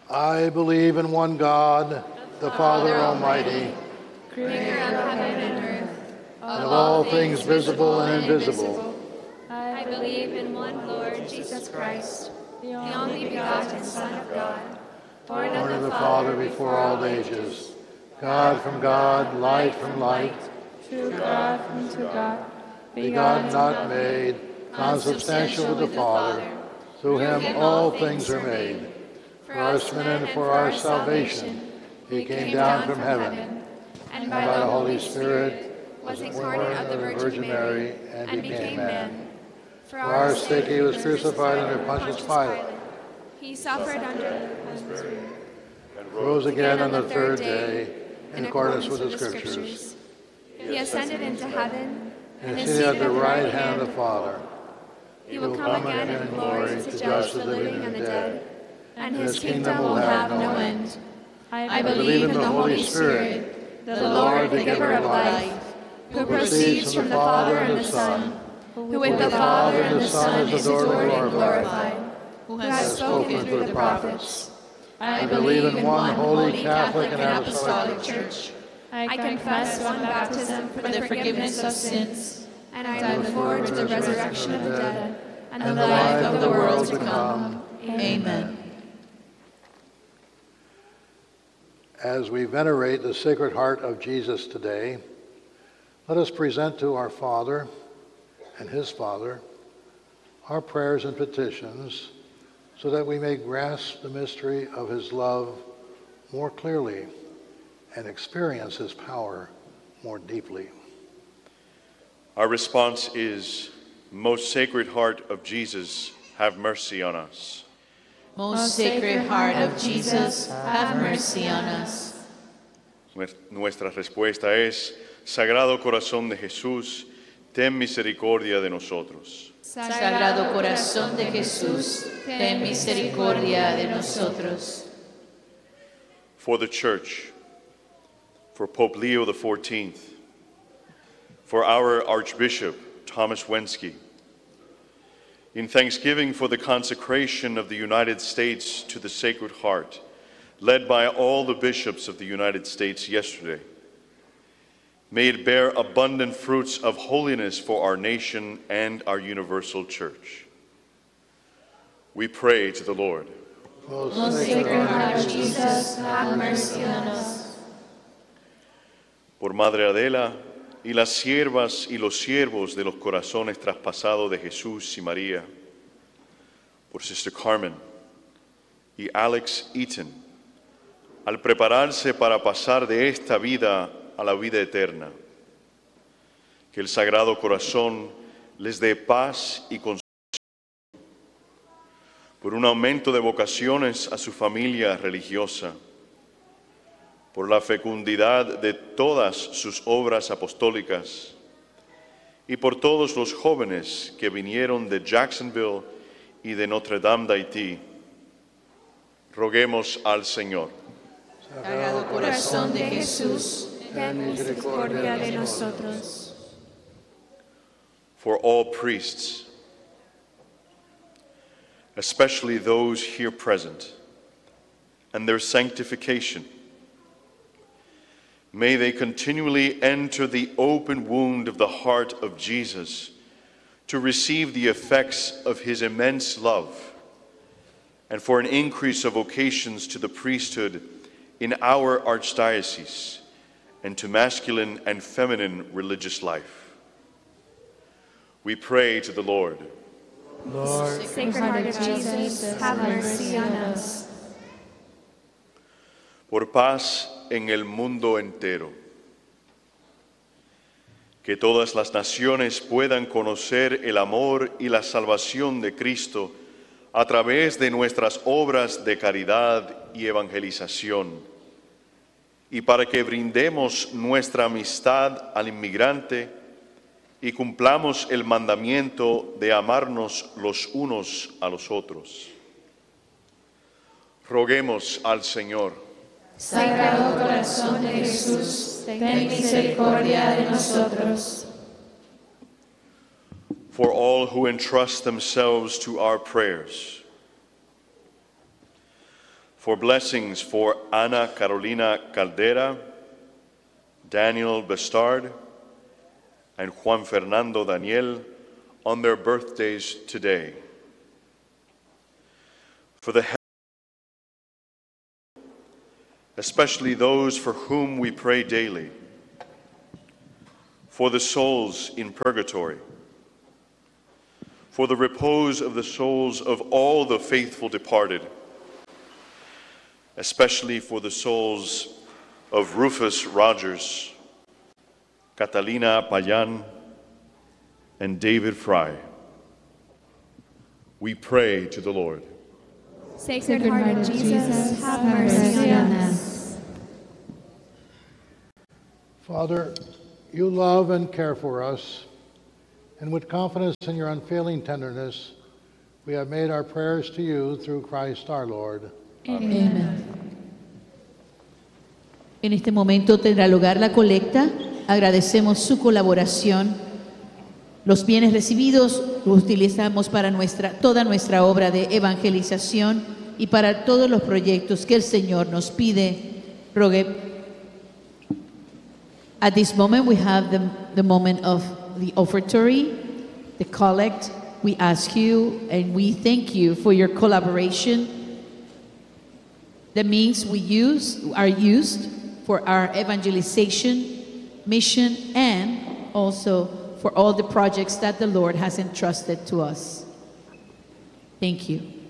I believe in one God, the Father Almighty, creator of heaven and earth, and of all things visible and invisible. I believe in one Lord Jesus Christ, the only begotten Son of God, born Born of of the Father before all ages, God from God, light from light, true God from true God, begotten, not made, consubstantial with the Father. Through him all things are made. For our sin and for our salvation, he came down from heaven, and by the Holy Spirit was born of the Virgin Mary and became man. For our sake he was crucified under Pontius Pilate. He suffered under Pontius Pilate, Rose again on the third day, in accordance with the Scriptures. He ascended into heaven And is seated at the right hand of the Father. He will come again in glory to judge the living and the dead, and his kingdom will have no end. I believe in the Holy Spirit, the Lord, the giver of life, who proceeds from the Father and the Son, who with the Father and the Son is adored and glorified, who has spoken through the prophets. I believe in one holy Catholic and Apostolic Church. I confess one baptism for the forgiveness of sins, and I look forward to the resurrection of the dead and the life of the world to come. Amen. As we venerate the Sacred Heart of Jesus today, let us present to our Father and his Father our prayers and petitions so that we may grasp the mystery of his love more clearly and experience his power more deeply. Our response is, Most Sacred Heart of Jesus, have mercy on us. Most Sacred Heart of Jesus, have mercy on us. Nuestra respuesta es, Sagrado Corazón de Jesús, ten misericordia de nosotros. Sagrado Corazón de Jesús, ten misericordia de nosotros. For the Church, for Pope Leo XIV, for our Archbishop, Thomas Wensky, in thanksgiving for the consecration of the United States to the Sacred Heart, led by all the bishops of the United States yesterday. May it bear abundant fruits of holiness for our nation and our universal church. We pray to the Lord. Most Sacred Heart of Jesus, have mercy on us. Por Madre Adela y las siervas y los siervos de los corazones traspasados de Jesús y María, por Sister Carmen y Alex Eaton, al prepararse para pasar de esta vida a la vida eterna, que el Sagrado Corazón les dé paz y consolación, por un aumento de vocaciones a su familia religiosa, por la fecundidad de todas sus obras apostólicas y por todos los jóvenes que vinieron de Jacksonville y de Notre Dame de Haití. Roguemos al Señor. Sagrado Corazón de Jesús, Ten misericordia de nosotros. For all priests, especially those here present, and their sanctification, may they continually enter the open wound of the heart of Jesus to receive the effects of his immense love, and for an increase of vocations to the priesthood in our archdiocese and to masculine and feminine religious life. We pray to the Lord. Lord, Sacred Heart of Jesus, have mercy on us. Por paz en el mundo entero. Que todas las naciones puedan conocer el amor y la salvación de Cristo a través de nuestras obras de caridad y evangelización, y para que brindemos nuestra amistad al inmigrante y cumplamos el mandamiento de amarnos los unos a los otros. Roguemos al Señor. Sagrado Corazón de Jesús, ten misericordia de nosotros. For all who entrust themselves to our prayers. for blessings for Ana Carolina Caldera, Daniel Bestard, and Juan Fernando Daniel on their birthdays today. For the especially those for whom we pray daily, for the souls in purgatory, for the repose of the souls of all the faithful departed, especially for the souls of Rufus Rogers, Catalina Payan, and David Fry. We pray to the Lord. Sacred Heart of Jesus, have mercy on us. Father, you love and care for us, and with confidence in your unfailing tenderness, we have made our prayers to you through Christ our Lord. Amén. En este momento tendrá lugar la colecta. Agradecemos su colaboración. Los bienes recibidos los utilizamos para toda nuestra obra de evangelización y para todos los proyectos que el Señor nos pide. At this moment we have the moment of the offertory, the collect. We ask you and we thank you for your collaboration. The means we are used for our evangelization, mission, and also for all the projects that the Lord has entrusted to us. Thank you.